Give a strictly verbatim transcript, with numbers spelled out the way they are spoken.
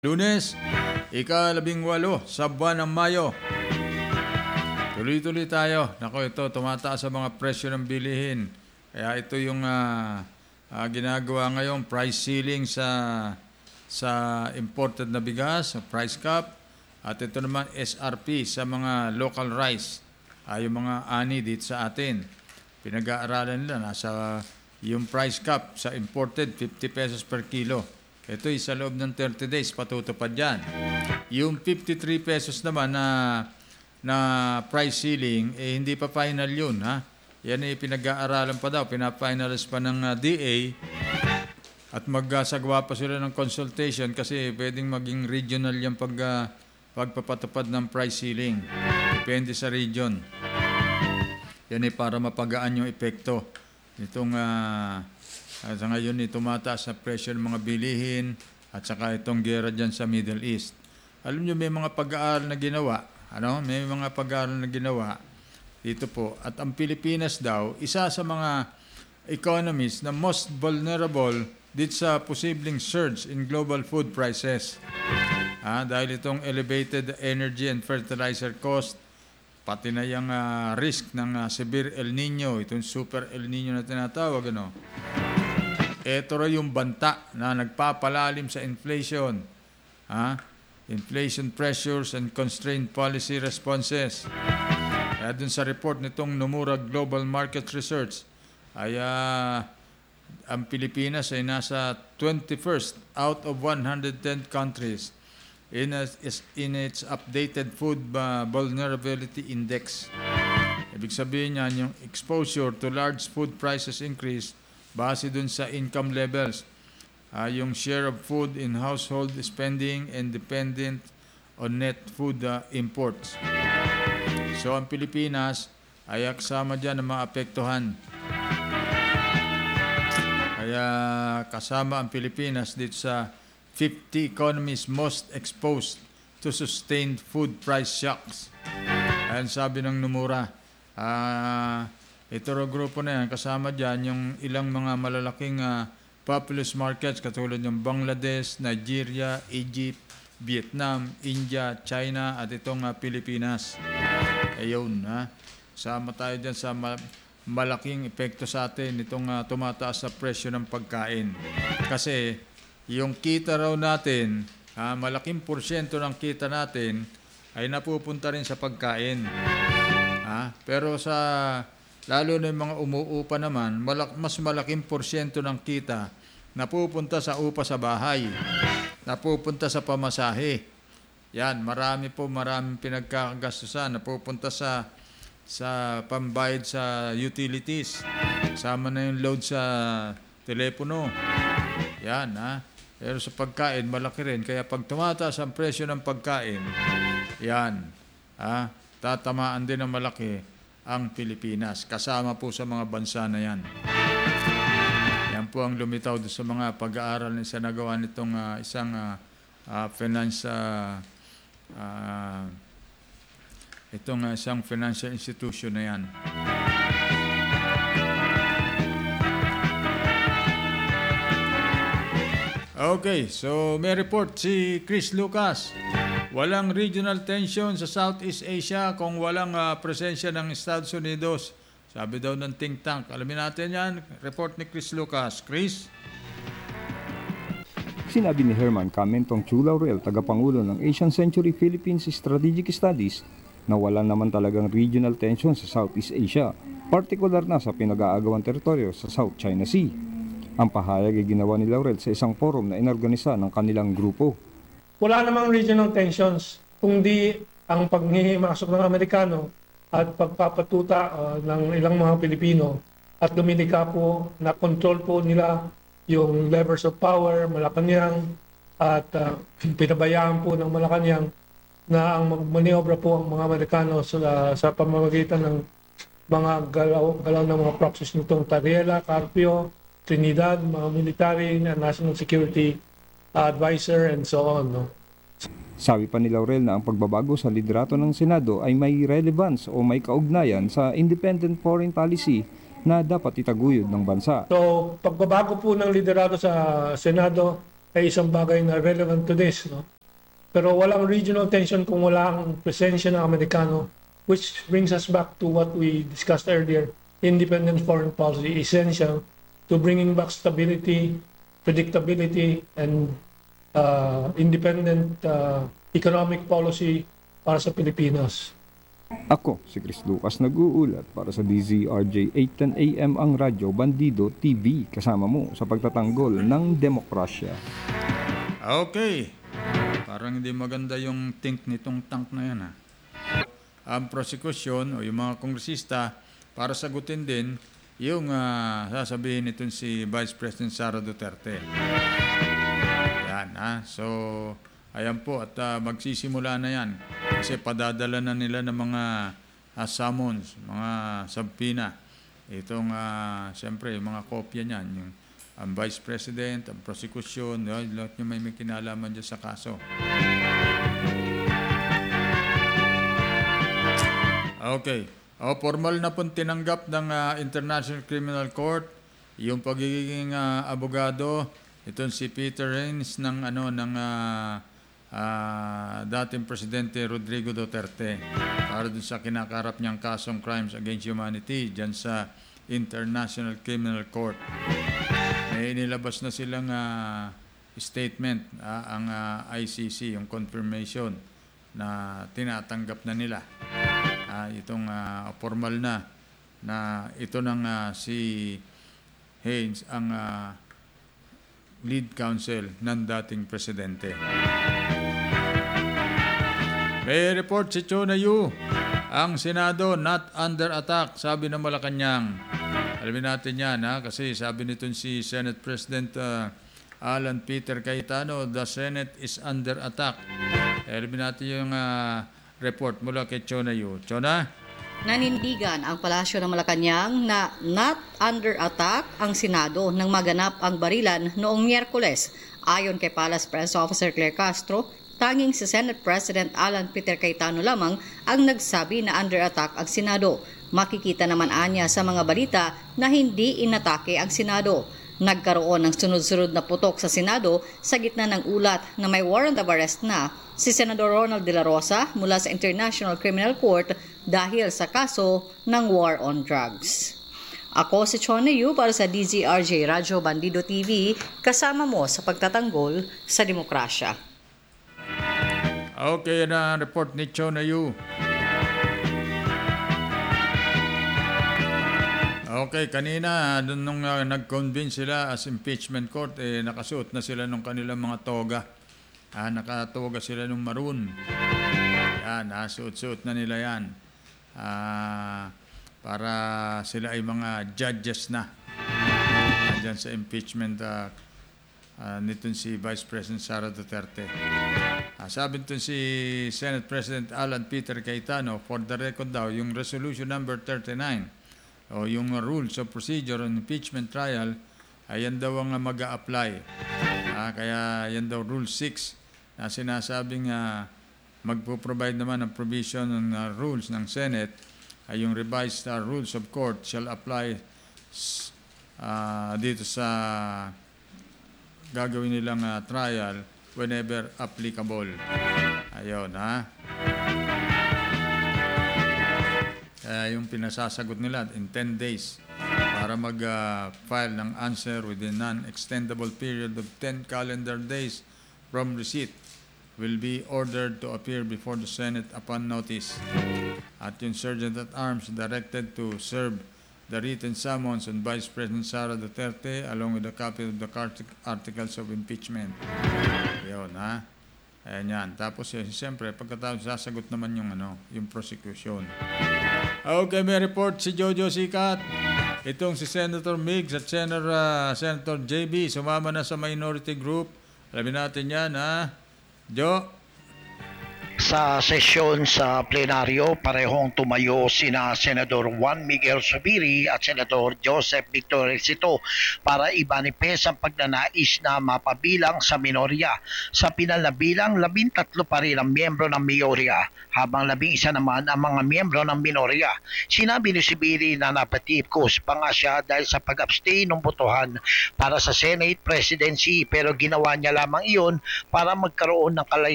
Lunes, ika-labing walo sa buwan ng Mayo. Tuloy-tuloy tayo. Nako, ito, tumataas sa mga presyo ng bilihin. Kaya ito yung uh, uh, ginagawa ngayon, price ceiling sa sa imported na bigas, price cap. At ito naman S R P sa mga local rice, uh, yung mga ani dito sa atin. Pinag-aaralan nila, nasa yung price cap sa imported, fifty pesos per kilo. Ito ay sa loob ng thirty days, patutupad yan. Yung fifty-three pesos naman na, na price ceiling, eh, hindi pa final yun. Ha? Yan ay pinag-aaralan pa daw, pinafinalize pa ng uh, D A at magsagawa pa sila ng consultation kasi pwedeng maging regional yung pag, uh, pagpapatupad ng price ceiling. Depende sa region. Yan ay para mapagaan yung epekto nitong uh, at sa ngayon, eh, tumataas na presyo ng mga bilihin at saka itong gera dyan sa Middle East. Alam nyo, may mga pag-aaral na ginawa. Ano? May mga pag-aaral na ginawa dito po. At ang Pilipinas daw, isa sa mga economies na most vulnerable dito sa posibleng surge in global food prices. Ah, dahil itong elevated energy and fertilizer cost, pati na yung uh, risk ng uh, severe El Nino, itong super El Nino na tinatawag, ano? Ito rin yung banta na nagpapalalim sa inflation. Ha? Inflation pressures and constrained policy responses. Kaya dun sa report nitong Nomura Global Market Research, ay uh, ang Pilipinas ay nasa twenty-first out of one hundred ten countries in, a, in its updated Food uh, Vulnerability Index. Ibig sabihin niyan, yung exposure to large food prices increase base dun sa income levels, uh, yung share of food in household spending and dependent on net food uh, imports. So ang Pilipinas ay kasama dyan ng mga apektuhan. Kaya kasama ang Pilipinas dito sa fifty economies most exposed to sustained food price shocks. Ayan sabi ng Nomura. Ah... Uh, Ito ro grupo na yan, kasama dyan yung ilang mga malalaking uh, populous markets katulad ng Bangladesh, Nigeria, Egypt, Vietnam, India, China at itong uh, Pilipinas. Ayun, ha? Sama tayo dyan sa ma- malaking epekto sa atin itong uh, tumataas sa presyo ng pagkain. Kasi yung kita raw natin, uh, malaking porsyento ng kita natin ay napupunta rin sa pagkain. Ha? Pero sa lalo na yung mga umuupa naman, malak- mas malaking porsyento ng kita napupunta sa upa sa bahay, napupunta sa pamasahe. Yan, marami po, maraming pinagkakagastusan, napupunta sa sa pambayad sa utilities. Sama na yung load sa telepono. Yan, ha. Pero sa pagkain, malaki rin. Kaya pag tumataas ang presyo ng pagkain, yan, ha, tatamaan din ng malaki ang Pilipinas. Kasama po sa mga bansa na yan. Yan po ang lumitaw sa mga pag-aaral na sinagawa nitong uh, isang uh, uh, finance uh, uh, itong uh, isang financial institution na yan. Okay, so may report si Chris Lucas. Walang regional tension sa Southeast Asia kung walang uh, presensya ng Estados Unidos. Sabi daw ng think tank. Alamin natin yan. Report ni Chris Lucas. Chris? Sinabi ni Herman Camentong Chu Laurel, tagapangulo ng Asian Century Philippines Strategic Studies, na wala naman talagang regional tension sa Southeast Asia, partikular na sa pinag-aagawang teritoryo sa South China Sea. Ang pahayag ay ginawa ni Laurel sa isang forum na inorganisa ng kanilang grupo. Wala namang regional tensions, kundi ang paghihimasok ng Amerikano at pagpapatuta uh, ng ilang mga Pilipino at lumilikha po na control po nila yung levers of power, Malacanang, at uh, pinabayaan po ng Malacanang na ang magmaniobra po ang mga Amerikano sa, sa pamamagitan ng mga galaw, galaw ng mga proxies nitong Tariela, Carpio, Trinidad, mga military, national security advisor, and so on. No? Sabi pa ni Laurel na ang pagbabago sa liderato ng Senado ay may relevance o may kaugnayan sa independent foreign policy na dapat itaguyod ng bansa. So, pagbabago po ng liderato sa Senado ay isang bagay na relevant to this. No? Pero walang regional tension kung wala ang presensya ng Amerikano, which brings us back to what we discussed earlier. Independent foreign policy essential to bringing back stability, predictability, and uh, independent uh, economic policy para sa Pilipinas. Ako, si Chris Lucas nag-uulat para sa D Z R J eight ten A M ang Radyo Bandido T V, kasama mo sa pagtatanggol ng demokrasya. Okay. Parang hindi maganda yung think nitong tank na yan, ha. Ang prosecution o yung mga kongresista para sagutin din yung uh, sasabihin nitong si Vice President Sara Duterte. Yan, ha. So, ayan po, at uh, magsisimula na yan. Kasi padadala na nila ng mga uh, summons, mga subpoena. Itong, uh, siyempre, yung mga kopya niyan, yung ang Vice President, ang prosecution, yun, lahat nyo may may kinalaman dyan sa kaso. Okay. O, formal na pong tinanggap ng uh, International Criminal Court yung pagiging uh, abogado itong si Peter Reins ng ano ng uh, uh, dating presidente Rodrigo Duterte para dun sa kinakarap niyang kasong crimes against humanity dyan sa International Criminal Court. May inilabas na silang uh, statement uh, ang uh, I C C, yung confirmation na tinatanggap na nila. Uh, itong uh, formal na na ito ng uh, si Haynes ang uh, lead counsel ng dating presidente. May report si Chona Yu, ang Senado not under attack, sabi ng Malacanang. Alamin natin yan, ha? Kasi sabi nito si Senate President uh, Alan Peter Cayetano, the Senate is under attack. Alamin natin yung uh, report mula kay Chona Yu. Chona? Nanindigan ang palasyo ng Malacanang na not under attack ang Senado nang maganap ang barilan noong Miyerkules. Ayon kay Palace Press Officer Claire Castro, tanging si Senate President Alan Peter Cayetano lamang ang nagsabi na under attack ang Senado. Makikita naman anya sa mga balita na hindi inatake ang Senado. Nagkaroon ng sunod-sunod na putok sa Senado sa gitna ng ulat na may warrant of arrest na si Senador Ronald De La Rosa mula sa International Criminal Court dahil sa kaso ng war on drugs. Ako si Chona Yu para sa D Z R J Radyo Bandido T V, kasama mo sa pagtatanggol sa demokrasya. Okay, na report ni Chona Yu. Okay, kanina dun nung uh, nag-convince sila as impeachment court, eh, nakasuot na sila nung kanilang mga toga. Ah, nakatoga sila nung maroon. Yan, ah, suot-suot na nila yan. Ah, para sila ay mga judges na. Ah, dyan sa impeachment uh, uh, nitong si Vice President Sara Duterte. Ah, sabi nitong si Senate President Alan Peter Cayetano, for the record daw, yung resolution number thirty-nine, o yung rules of procedure on impeachment trial, ayan daw ang mag-a-apply. Ah, kaya yan daw rule six na sinasabing uh, magpo-provide naman ng provision ng uh, rules ng Senate, ay yung revised uh, rules of court shall apply uh, dito sa gagawin nilang uh, trial whenever applicable. Ayun, ha? Uh, yung pinasasagot nila in ten days para mag-file uh, ng answer within non-extendable period of ten calendar days from receipt will be ordered to appear before the Senate upon notice. At yung Sergeant at Arms directed to serve the written summons on Vice President Sara Duterte along with a copy of the articles of impeachment. Yun, ha? Ayan yan. Tapos, eh, siyempre, pagkatapos sasagot naman yung, ano, yung prosecution. Okay, may report si Jojo Sikat. Itong si Senator Migs at Senator, uh, Senator J B sumama na sa minority group. Alamin natin yan, ha? Jo? Sa sesyon sa plenaryo, parehong tumayo sina Senador Juan Miguel Zubiri at Senador Joseph Victor Sito para ibanipes ang pagnanais na mapabilang sa minorya. Sa pinal na bilang, labintatlo pa rin ang miyembro ng mayorya, habang labing isa naman ang mga miyembro ng minorya. Sinabi ni Zubiri na napatikos pa nga siya dahil sa pag-abstain ng botohan para sa Senate presidency, pero ginawa niya lamang iyon para magkaroon ng kalay